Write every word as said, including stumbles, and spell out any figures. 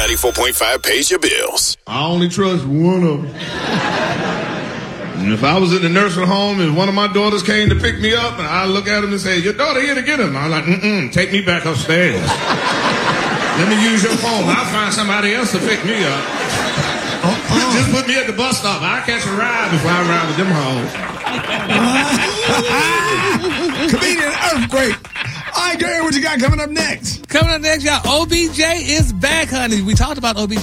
ninety-four point five pays your bills. I only trust one of them. And if I was in the nursing home and one of my daughters came to pick me up, and I look at him and say, your daughter here to get him. I'm like, mm-mm, take me back upstairs. Let me use your phone. I'll find somebody else to pick me up. Uh-uh. Just put me at the bus stop. I'll catch a ride before I ride with them hoes. Comedian Earthquake. All right, Gary, what you got coming up next? Coming up next, y'all, O B J is back, honey. We talked about O B J